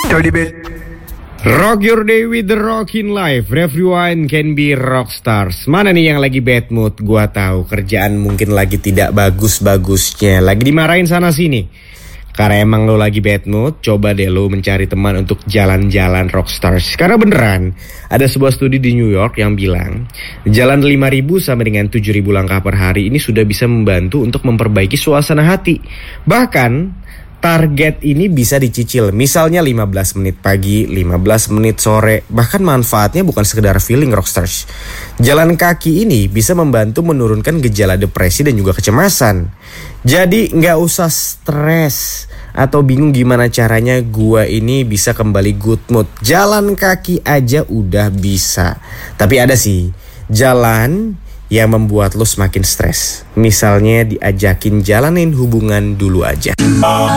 Dirty bit. Rock your day with the Rockin' Life. Everyone can be rock stars. Mana nih yang lagi bad mood? Gua tahu kerjaan mungkin lagi tidak bagus-bagusnya, lagi dimarahin sana sini. Karena emang lo lagi bad mood, coba deh lo mencari teman untuk jalan-jalan rockstars. Karena beneran, ada sebuah studi di New York yang bilang, jalan 5.000 sama dengan 7.000 langkah per hari ini sudah bisa membantu untuk memperbaiki suasana hati. Bahkan, target ini bisa dicicil, misalnya 15 menit pagi, 15 menit sore. Bahkan manfaatnya bukan sekedar feeling rockstars. Jalan kaki ini bisa membantu menurunkan gejala depresi dan juga kecemasan. Jadi gak usah stres atau bingung gimana caranya gua ini bisa kembali good mood. Jalan kaki aja udah bisa. Tapi ada sih jalan yang membuat lo semakin stres. Misalnya diajakin jalanin hubungan dulu aja.